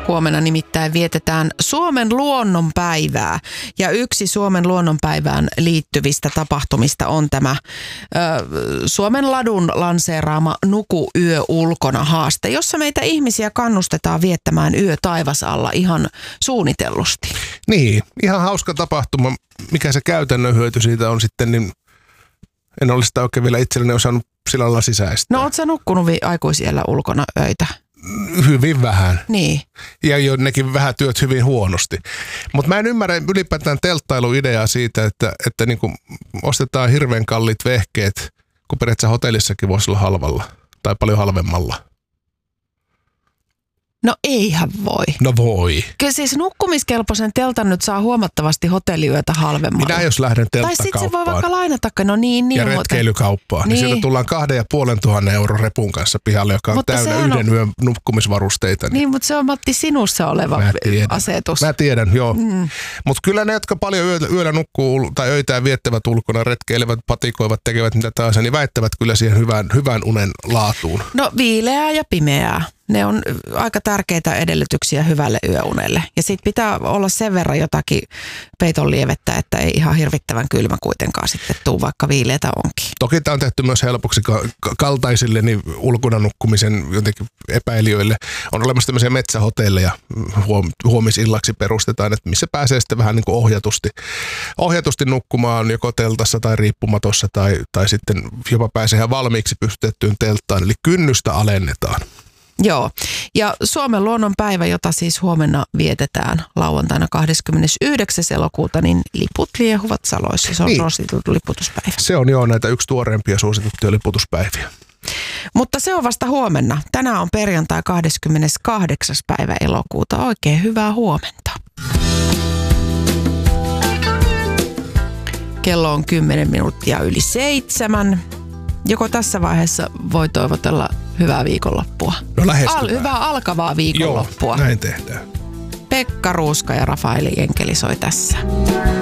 Huomenna nimittäin vietetään Suomen luonnonpäivää. Ja yksi Suomen luonnonpäivään liittyvistä tapahtumista on tämä Suomen ladun lanseeraama Nuku yö ulkona -haaste, jossa meitä ihmisiä kannustetaan viettämään yö taivasalla ihan suunnitellusti. Niin, ihan hauska tapahtuma. Mikä se käytännön hyöty siitä on sitten, niin en ole sitä oikein vielä itselleni osannut sillä lailla sisäistää. No oot sä nukkunut aikuisiellä ulkona öitä? Hyvin vähän. Niin. Ja jo nekin vähän työt hyvin huonosti. Mutta mä en ymmärrä ylipäätään telttailuideaa siitä, että niinku ostetaan hirveän kalliit vehkeet, kun periaatteessa hotellissakin voisi olla halvalla tai paljon halvemmalla. No eihän voi. No voi. Kyllä siis nukkumiskelpoisen teltan nyt saa huomattavasti hotelliyötä halvemmalla. Minä jos lähden telttakauppaan. Tai sitten se voi vaikka lainata, no niin. Ja retkeilykauppaan. Niin sieltä tullaan 2,500 euron repun kanssa pihalle, joka on täynnä yhden yön nukkumisvarusteita. Niin, mutta se on Matti sinussa oleva asetus. Mä tiedän, joo. Mutta kyllä ne, jotka paljon yöllä nukkuu tai öitään viettävät ulkona, retkeilevät, patikoivat, tekevät mitä tahansa, niin väittävät kyllä siihen hyvän unen laatuun. No viileää ja pimeää. Ne on aika tärkeitä edellytyksiä hyvälle yöunelle. Ja sitten pitää olla sen verran jotakin peiton lievettä, että ei ihan hirvittävän kylmä kuitenkaan sitten tuu, vaikka viileätä onkin. Toki tämä on tehty myös helpoksi kaltaisille niin ulkona nukkumisen jotenkin epäilijöille. On olemassa tämmöisiä metsähotelleja, huomisillaksi perustetaan, että missä pääsee sitten vähän niin kuin ohjatusti nukkumaan joko teltassa tai riippumatossa tai sitten jopa pääsee ihan valmiiksi pystytettyyn telttaan. Eli kynnystä alennetaan. Joo, ja Suomen luonnonpäivä, jota siis huomenna vietetään lauantaina 29. elokuuta, niin liput liehuvat saloissa. Se on suositeltu liputuspäivä. Se on näitä yksi tuoreempia suosittuja liputuspäiviä. Mutta se on vasta huomenna. Tänään on perjantai 28. päivä elokuuta. Oikein hyvää huomenta. Kello on 10 minuuttia yli 7. Joko tässä vaiheessa voi toivotella hyvää viikonloppua? No lähestytään. Hyvää alkavaa viikonloppua. Joo, näin tehdään. Pekka Ruuska ja Rafaeli Enkeli soi tässä.